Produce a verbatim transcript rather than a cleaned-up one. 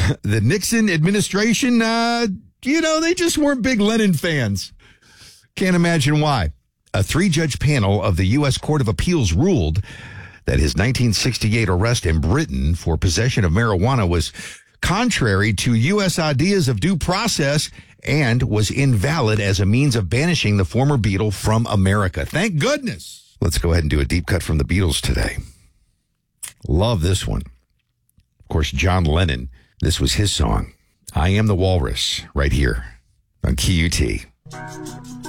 the Nixon administration, uh, you know, they just weren't big Lennon fans. Can't imagine why. A three-judge panel of the U S Court of Appeals ruled that his nineteen sixty-eight arrest in Britain for possession of marijuana was contrary to U S ideas of due process and was invalid as a means of banishing the former Beatle from America. Thank goodness. Let's go ahead and do a deep cut from the Beatles today. Love this one. Of course, John Lennon, this was his song, I Am the Walrus, right here on Q U T.